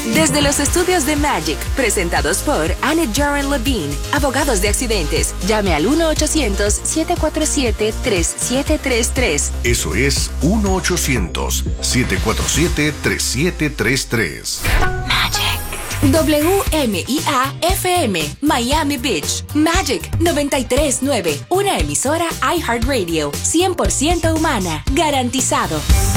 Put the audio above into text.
Desde los estudios de Magic, presentados por Annette Jaren Levine, abogados de accidentes. Llame al 1-800-747-3733. Eso es 1-800-747-3733. Magic. WMIA-FM, Miami Beach. Magic 93.9, una emisora iHeartRadio, 100% humana, garantizado.